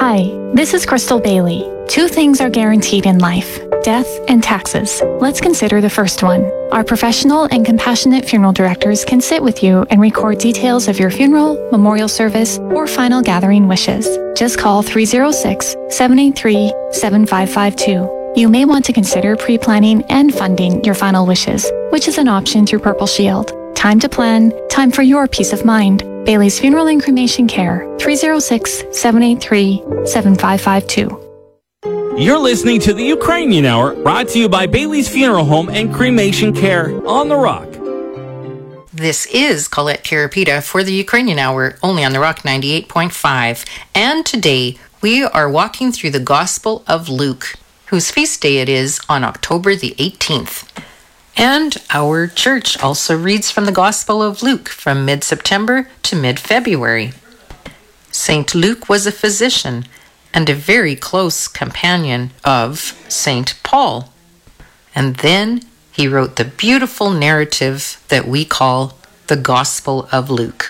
Hi, this is Crystal Bailey. Two things are guaranteed in life: death and taxes. Let's consider the first one. Our professional and compassionate funeral directors can sit with you and record details of your funeral, memorial service, or final gathering wishes. Just call 306-783-7552. You may want to consider pre-planning and funding your final wishes, which is an option through Purple Shield. Time to plan, time for your peace of mind. Bailey's Funeral and Cremation Care, 306-783-7552. You're listening to the Ukrainian Hour, brought to you by Bailey's Funeral Home and Cremation Care on The Rock. This is Colette Carapita for the Ukrainian Hour, only on The Rock 98.5. And today, we are walking through the Gospel of Luke, whose feast day it is on October the 18th. And our church also reads from the Gospel of Luke from mid-September to mid-February. St. Luke was a physician and a very close companion of St. Paul. And then he wrote the beautiful narrative that we call the Gospel of Luke.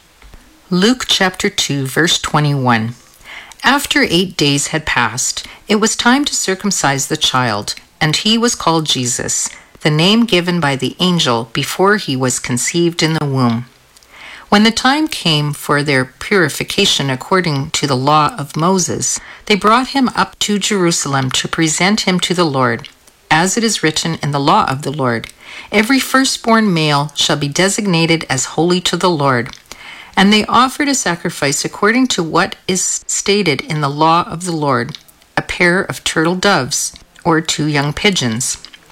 Luke chapter 2, verse 21. After 8 days had passed, it was time to circumcise the child, and he was called Jesus, the name given by the angel before he was conceived in the womb. When the time came for their purification according to the law of Moses, they brought him up to Jerusalem to present him to the Lord. As it is written in the law of the Lord, every firstborn male shall be designated as holy to the Lord. And they offered a sacrifice according to what is stated in the law of the Lord, a pair of turtle doves, or 2 young pigeons.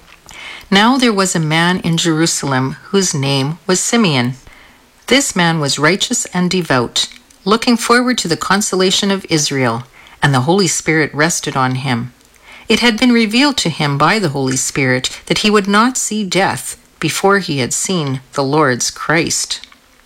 Now there was a man in Jerusalem whose name was Simeon. This man was righteous and devout, looking forward to the consolation of Israel, and the Holy Spirit rested on him. It had been revealed to him by the Holy Spirit that he would not see death before he had seen the Lord's Christ.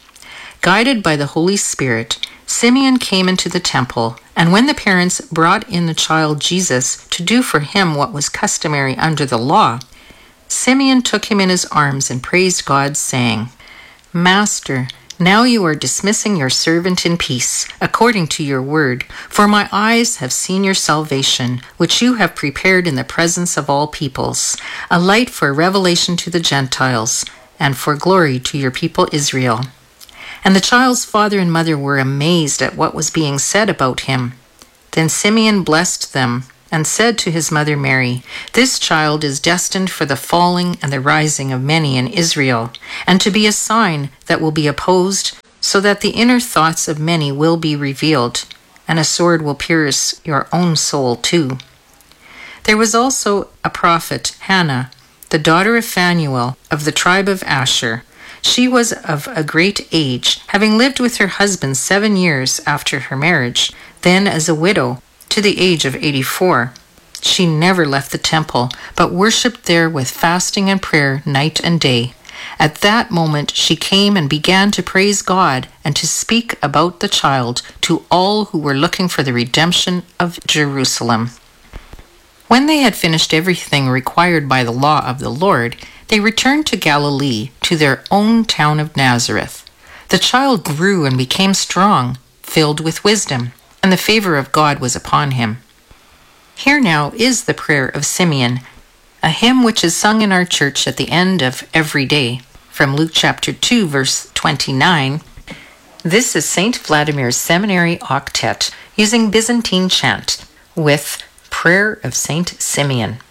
Guided by the Holy Spirit, Simeon came into the temple, and when the parents brought in the child Jesus to do for him what was customary under the law, Simeon took him in his arms and praised God, saying, "Master, now you are dismissing your servant in peace, according to your word, for my eyes have seen your salvation, which you have prepared in the presence of all peoples, a light for revelation to the Gentiles, and for glory to your people Israel." And the child's father and mother were amazed at what was being said about him. Then Simeon blessed them and said to his mother Mary, "This child is destined for the falling and the rising of many in Israel, and to be a sign that will be opposed, so that the inner thoughts of many will be revealed, and a sword will pierce your own soul too." There was also a prophet, Hannah, the daughter of Phanuel, of the tribe of Asher. She was of a great age, having lived with her husband 7 years after her marriage, then as a widow, to the age of 84. She never left the temple, but worshipped there with fasting and prayer night and day. At that moment she came and began to praise God and to speak about the child to all who were looking for the redemption of Jerusalem. When they had finished everything required by the law of the Lord, they returned to Galilee, to their own town of Nazareth. The child grew and became strong, filled with wisdom, and the favor of God was upon him. Here now is the prayer of Simeon, a hymn which is sung in our church at the end of every day. From Luke chapter 2, verse 29, this is St. Vladimir's Seminary Octet, using Byzantine chant, with Prayer of St. Simeon.